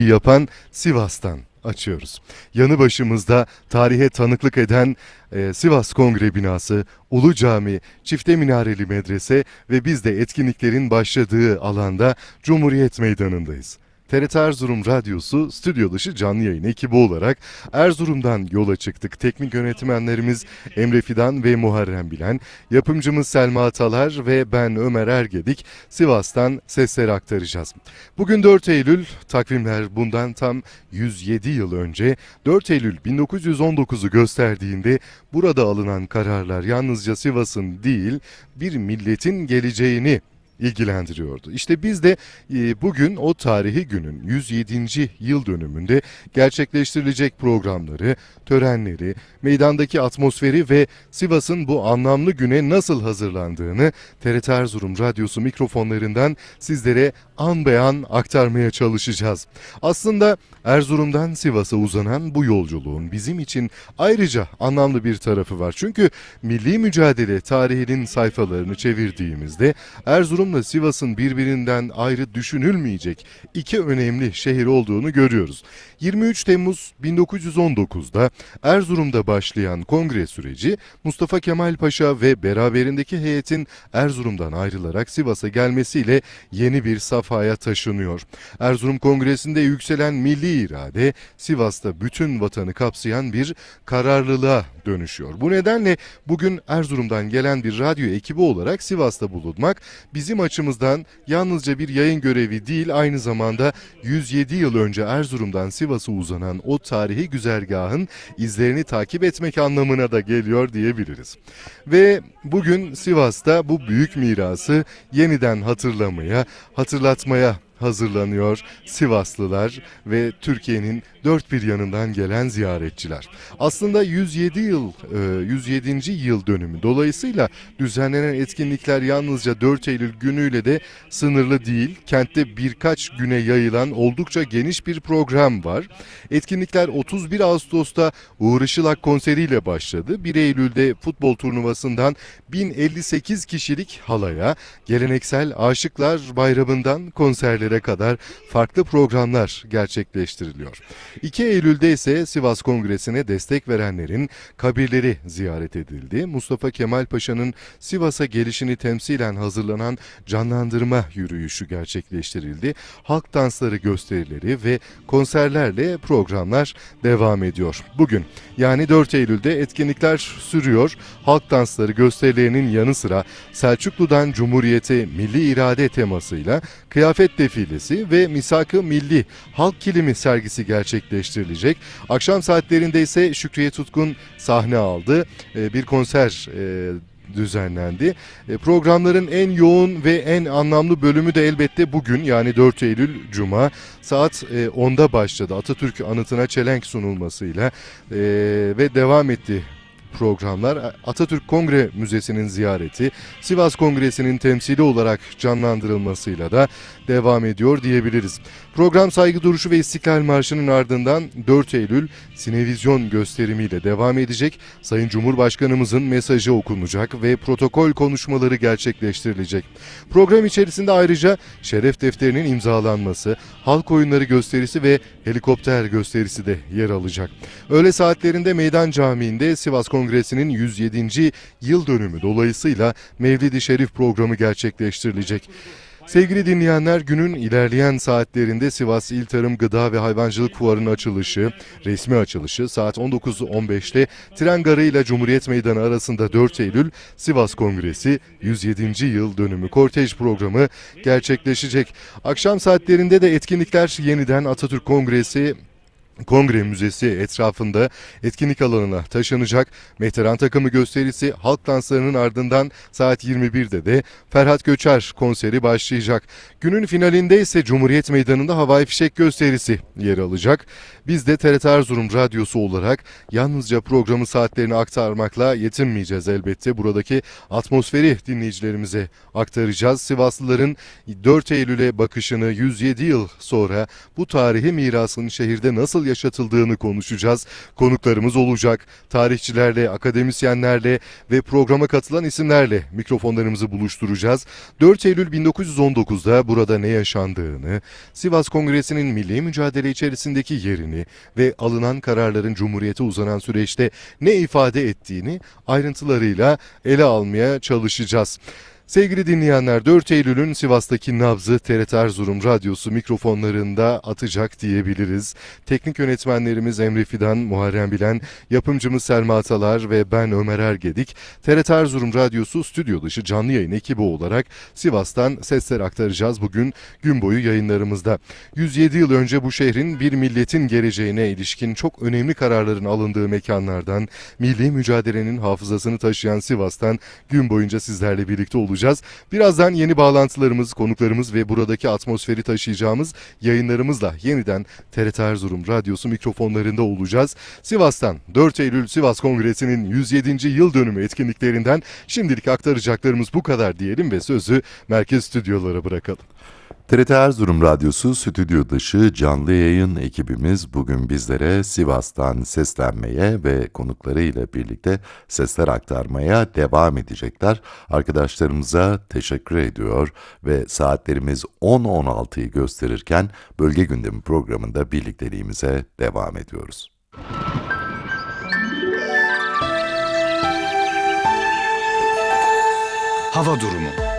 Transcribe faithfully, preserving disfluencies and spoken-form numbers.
yapan Sivas'tan açıyoruz. Yanı başımızda tarihe tanıklık eden e, Sivas Kongre Binası, Ulu Cami, Çifte Minareli Medrese ve biz de etkinliklerin başladığı alanda Cumhuriyet Meydanı'ndayız. T R T Erzurum Radyosu stüdyo dışı canlı yayın ekibi olarak Erzurum'dan yola çıktık. Teknik yönetmenlerimiz Emre Fidan ve Muharrem Bilen, yapımcımız Selma Atalar ve ben Ömer Ergedik Sivas'tan sesleri aktaracağız. Bugün dört Eylül, takvimler bundan tam yüz yedi yıl önce dört Eylül bin dokuz yüz on dokuzu gösterdiğinde burada alınan kararlar yalnızca Sivas'ın değil bir milletin geleceğini ilgilendiriyordu. İşte biz de e, bugün o tarihi günün yüz yedinci yıl dönümünde gerçekleştirilecek programları, törenleri, meydandaki atmosferi ve Sivas'ın bu anlamlı güne nasıl hazırlandığını T R T Erzurum Radyosu mikrofonlarından sizlere an be an aktarmaya çalışacağız. Aslında Erzurum'dan Sivas'a uzanan bu yolculuğun bizim için ayrıca anlamlı bir tarafı var. Çünkü milli mücadele tarihinin sayfalarını çevirdiğimizde Erzurum'la Sivas'ın birbirinden ayrı düşünülmeyecek iki önemli şehir olduğunu görüyoruz. yirmi üç Temmuz bin dokuz yüz on dokuzda Erzurum'da başlayan kongre süreci Mustafa Kemal Paşa ve beraberindeki heyetin Erzurum'dan ayrılarak Sivas'a gelmesiyle yeni bir safhaya taşınıyor. Erzurum Kongresi'nde yükselen milli irade Sivas'ta bütün vatanı kapsayan bir kararlılığa dönüşüyor. Bu nedenle bugün Erzurum'dan gelen bir radyo ekibi olarak Sivas'ta bulunmak bizim açımızdan yalnızca bir yayın görevi değil, aynı zamanda yüz yedi yıl önce Erzurum'dan Sivas'a uzanan o tarihi güzergahın izlerini takip etmek anlamına da geliyor diyebiliriz. Ve bugün Sivas'ta bu büyük mirası yeniden hatırlamaya, hatırlatmaya hazırlanıyor Sivaslılar ve Türkiye'nin dört bir yanından gelen ziyaretçiler. Aslında yüz yedi yıl, yüz yedinci yıl dönümü dolayısıyla düzenlenen etkinlikler yalnızca dört Eylül günüyle de sınırlı değil. Kentte birkaç güne yayılan oldukça geniş bir program var. Etkinlikler otuz bir Ağustos'ta Uğur Işılak konseriyle başladı. bir Eylül'de futbol turnuvasından bin elli sekiz kişilik halaya, geleneksel Aşıklar Bayramı'ndan konserlere kadar farklı programlar gerçekleştiriliyor. iki Eylül'de ise Sivas Kongresi'ne destek verenlerin kabirleri ziyaret edildi. Mustafa Kemal Paşa'nın Sivas'a gelişini temsilen hazırlanan canlandırma yürüyüşü gerçekleştirildi. Halk dansları gösterileri ve konserlerle programlar devam ediyor. Bugün yani dört Eylül'de etkinlikler sürüyor. Halk dansları gösterilerinin yanı sıra Selçuklu'dan Cumhuriyete milli irade temasıyla kıyafet defilesi ve Misak-ı Milli Halk Kilimi sergisi gerçekleştirilecek. Akşam saatlerinde ise Şükriye Tutkun sahne aldı. Bir konser düzenlendi. Programların en yoğun ve en anlamlı bölümü de elbette bugün yani dört Eylül Cuma saat onda başladı. Atatürk anıtına çelenk sunulmasıyla ve devam etti programlar. Atatürk Kongre Müzesi'nin ziyareti, Sivas Kongresi'nin temsili olarak canlandırılmasıyla da devam ediyor diyebiliriz. Program saygı duruşu ve İstiklal Marşı'nın ardından dört Eylül sinevizyon gösterimiyle devam edecek. Sayın Cumhurbaşkanımızın mesajı okunacak ve protokol konuşmaları gerçekleştirilecek. Program içerisinde ayrıca şeref defterinin imzalanması, halk oyunları gösterisi ve helikopter gösterisi de yer alacak. Öğle saatlerinde Meydan Camii'nde Sivas Kongresi'nin yüz yedinci yıl dönümü dolayısıyla Mevlid-i Şerif programı gerçekleştirilecek. Sevgili dinleyenler, günün ilerleyen saatlerinde Sivas İl Tarım Gıda ve Hayvancılık Fuarı'nın açılışı, resmi açılışı saat on dokuz on beşte Tren Garı ile Cumhuriyet Meydanı arasında dört Eylül Sivas Kongresi yüz yedinci yıl dönümü kortej programı gerçekleşecek. Akşam saatlerinde de etkinlikler yeniden Atatürk Kongresi Kongre Müzesi etrafında etkinlik alanına taşınacak. Mehteran takımı gösterisi, halk danslarının ardından saat yirmi birde de Ferhat Göçer konseri başlayacak. Günün finalinde ise Cumhuriyet Meydanı'nda havai fişek gösterisi yer alacak. Biz de T R T Erzurum Radyosu olarak yalnızca programı saatlerini aktarmakla yetinmeyeceğiz elbette. Buradaki atmosferi dinleyicilerimize aktaracağız. Sivaslıların dört Eylül'e bakışını yüz yedi yıl sonra bu tarihi mirasın şehirde nasıl yaşatıldığını konuşacağız. Konuklarımız olacak. Tarihçilerle, akademisyenlerle ve programa katılan isimlerle mikrofonlarımızı buluşturacağız. dört Eylül bin dokuz yüz on dokuzda burada ne yaşandığını, Sivas Kongresi'nin milli mücadele içerisindeki yerini ve alınan kararların Cumhuriyete uzanan süreçte ne ifade ettiğini ayrıntılarıyla ele almaya çalışacağız. Sevgili dinleyenler, dört Eylül'ün Sivas'taki nabzı T R T Erzurum Radyosu mikrofonlarında atacak diyebiliriz. Teknik yönetmenlerimiz Emre Fidan, Muharrem Bilen, yapımcımız Selma Atalar ve ben Ömer Ergedik. T R T Erzurum Radyosu stüdyo dışı canlı yayın ekibi olarak Sivas'tan sesler aktaracağız bugün gün boyu yayınlarımızda. yüz yedi yıl önce bu şehrin bir milletin geleceğine ilişkin çok önemli kararların alındığı mekanlardan, milli mücadelenin hafızasını taşıyan Sivas'tan gün boyunca sizlerle birlikte olacağız. Birazdan yeni bağlantılarımız, konuklarımız ve buradaki atmosferi taşıyacağımız yayınlarımızla yeniden T R T Erzurum Radyosu mikrofonlarında olacağız. Sivas'tan dört Eylül Sivas Kongresi'nin yüz yedinci yıl dönümü etkinliklerinden şimdilik aktaracaklarımız bu kadar diyelim ve sözü merkez stüdyolara bırakalım. T R T Erzurum Radyosu stüdyo dışı canlı yayın ekibimiz bugün bizlere Sivas'tan seslenmeye ve konuklarıyla birlikte sesler aktarmaya devam edecekler. Arkadaşlarımıza teşekkür ediyor ve saatlerimiz on on altıyı gösterirken Bölge Gündemi programında birlikteliğimize devam ediyoruz. Hava durumu.